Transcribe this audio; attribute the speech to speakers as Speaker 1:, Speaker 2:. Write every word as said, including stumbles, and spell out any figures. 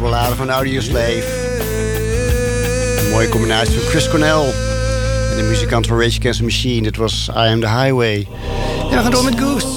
Speaker 1: ballade van Audioslave. Een mooie combinatie van Chris Cornell en de muzikant van Rage Against the Machine. Dit was I Am The Highway. En we gaan door met Goose.